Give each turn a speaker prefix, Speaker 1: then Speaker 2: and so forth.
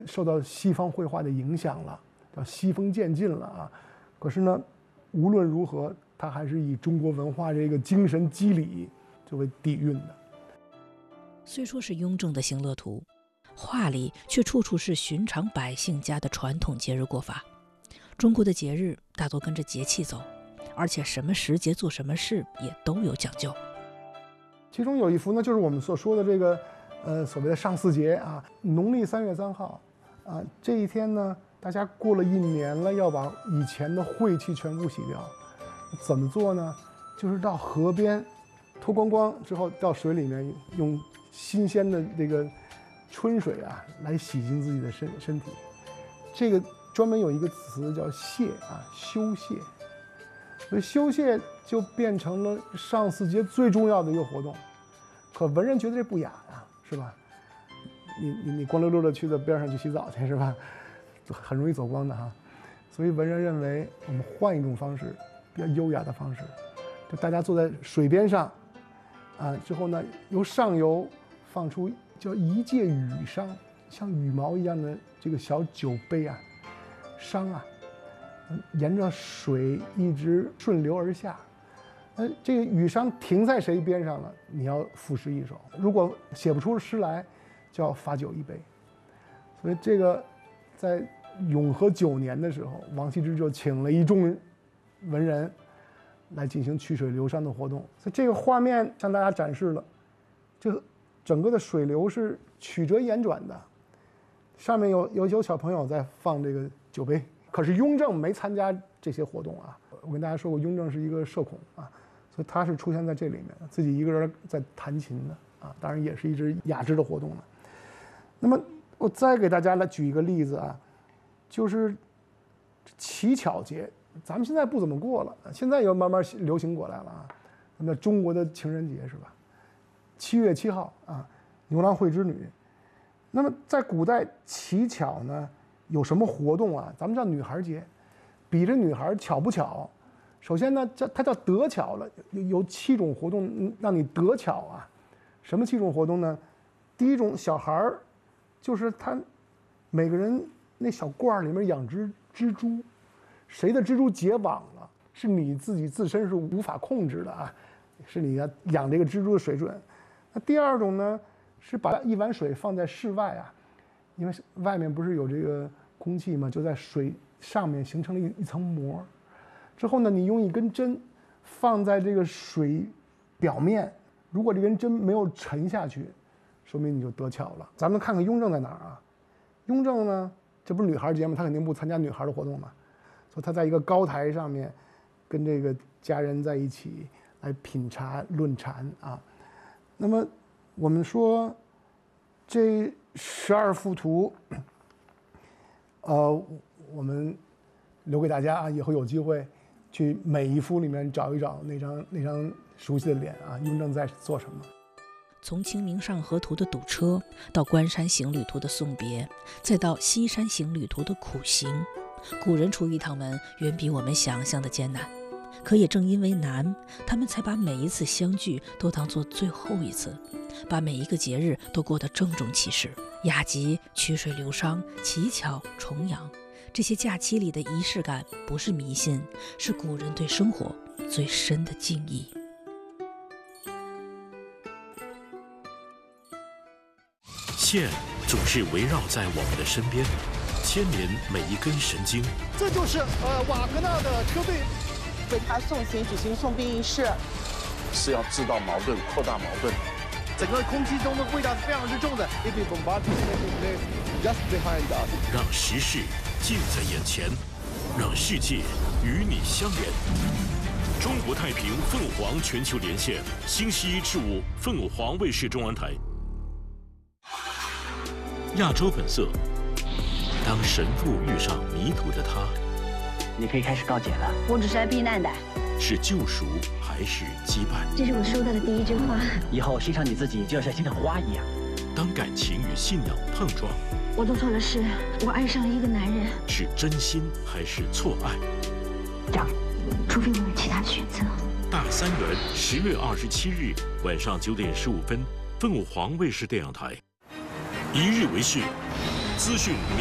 Speaker 1: 受到西方绘画的影响了，叫西风渐进了啊。可是呢，无论如何，它还是以中国文化这个精神肌理作为底蕴的。
Speaker 2: 虽说是雍正的行乐图，画里却处处是寻常百姓家的传统节日过法。中国的节日大多跟着节气走，而且什么时节做什么事也都有讲究。
Speaker 1: 其中有一幅呢，就是我们所说的这个所谓的上巳节啊，农历3月3号啊，这一天呢，大家过了1年了，要把以前的晦气全部洗掉。怎么做呢？就是到河边脱光光之后，到水里面用新鲜的这个春水啊来洗净自己的身体。这个专门有一个词叫泄啊，修泄。所以修泄就变成了上巳节最重要的一个活动。可文人觉得这不雅呀，是吧？你光溜溜的去到边上去洗澡去，是吧？很容易走光的哈。所以文人认为我们换一种方式，比较优雅的方式，就大家坐在水边上啊，之后呢，由上游放出叫一介羽觞，像羽毛一样的这个小酒杯啊，觞啊，沿着水一直顺流而下。这个羽觞停在谁边上了，你要赋诗一首。如果写不出诗来，就要罚酒一杯。所以这个在永和9年的时候，王羲之就请了一众文人来进行曲水流觞的活动。所以这个画面向大家展示了，这个整个的水流是曲折延转的，上面有小朋友在放这个酒杯。可是雍正没参加这些活动啊，我跟大家说过，雍正是一个社恐啊，所以他是出现在这里面，自己一个人在弹琴的啊，当然也是一支雅致的活动了。那么我再给大家来举一个例子啊，就是乞巧节，咱们现在不怎么过了，现在又慢慢流行过来了啊。咱们中国的情人节是吧？7月7号啊，牛郎会织女。那么在古代乞巧呢有什么活动啊？咱们叫女孩节，比这女孩巧不巧。首先呢，它叫得巧了，有7种活动让你得巧啊。什么7种活动呢？第一种，小孩儿就是他每个人那小罐里面养只蜘蛛，谁的蜘蛛结网了，是你自身是无法控制的啊，是你要养这个蜘蛛的水准。那第二种呢，是把一碗水放在室外啊，因为外面不是有这个空气嘛，就在水上面形成了一层膜。之后呢，你用一根针放在这个水表面，如果这根针没有沉下去，说明你就得巧了。咱们看看雍正在哪儿啊？雍正呢，这不是女孩节吗？他肯定不参加女孩的活动嘛，所以他在一个高台上面，跟这个家人在一起来品茶论禅啊。那么我们说这12幅图，我们留给大家啊，以后有机会去每一幅里面找一找那张熟悉的脸啊，雍正在做什么。
Speaker 2: 从《清明上河图》的堵车，到《关山行旅图》的送别，再到《西山行旅图》的苦行，古人出一趟门远比我们想象的艰难。可也正因为难，他们才把每一次相聚都当作最后一次，把每一个节日都过得郑重其事，雅集、曲水流觞、乞巧、重阳，这些假期里的仪式感不是迷信，是古人对生活最深的敬意。
Speaker 3: 线总是围绕在我们的身边，牵连每一根神经。
Speaker 4: 这就是瓦格纳的车队
Speaker 5: 为他送行举行送殡仪式，
Speaker 6: 是要制造矛盾，扩大矛盾。
Speaker 4: 整个空气中的味道是非常之重的。Just behind us，
Speaker 3: 让时事近在眼前，让世界与你相连。中国太平凤凰全球连线，星期1至5，凤凰卫视中文台。亚洲本色，当神父遇上迷途的他，
Speaker 7: 你可以开始告解了。
Speaker 8: 我只是来避难的。
Speaker 3: 是救赎还是羁绊？
Speaker 8: 这是我收到的第一句话。
Speaker 7: 以后欣赏你自己，就要像欣赏花一样。
Speaker 3: 当感情与信仰碰撞，
Speaker 8: 我做错了事，我爱上了一个男人。
Speaker 3: 是真心还是错爱？
Speaker 8: 这样，除非我有其他的选择。
Speaker 3: 大三元10月27日晚上9点15分，凤凰卫视电影台。一日为事， 资讯